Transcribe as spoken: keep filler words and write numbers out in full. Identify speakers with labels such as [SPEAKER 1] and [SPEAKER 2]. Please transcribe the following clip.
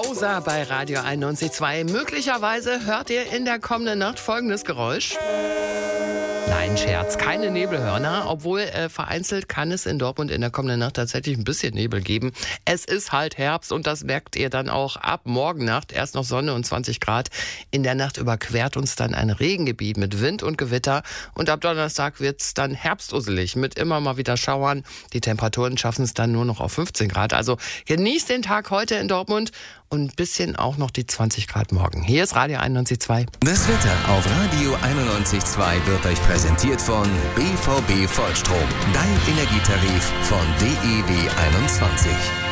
[SPEAKER 1] Bowser bei Radio einundneunzig Komma zwei. Möglicherweise hört ihr in der kommenden Nacht folgendes Geräusch. Nein, Scherz, keine Nebelhörner, obwohl äh, vereinzelt kann es in Dortmund in der kommenden Nacht tatsächlich ein bisschen Nebel geben. Es ist halt Herbst und das merkt ihr dann auch ab morgen Nacht. Erst noch Sonne und zwanzig Grad. In der Nacht überquert uns dann ein Regengebiet mit Wind und Gewitter und ab Donnerstag wird's dann herbstusselig mit immer mal wieder Schauern. Die Temperaturen schaffen es dann nur noch auf fünfzehn Grad. Also genießt den Tag heute in Dortmund und ein bisschen auch noch die zwanzig Grad morgen. Hier ist Radio einundneunzig Komma zwei.
[SPEAKER 2] Das Wetter auf Radio einundneunzig Komma zwei wird euch präsentiert von B V B Vollstrom. Dein Energietarif von D E W einundzwanzig.